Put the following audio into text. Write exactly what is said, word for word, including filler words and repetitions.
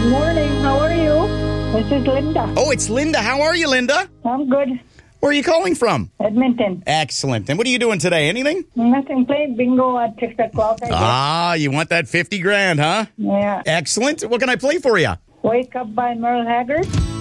Morning. How are you? This is Linda. Oh, it's Linda. How are you, Linda? I'm good. Where are you calling from? Edmonton. Excellent. And what are you doing today? Anything? Nothing. Playing bingo at six o'clock, I guess. Ah, you want that fifty grand, huh? Yeah. Excellent. What can I play for you? Wake Up by Merle Haggard.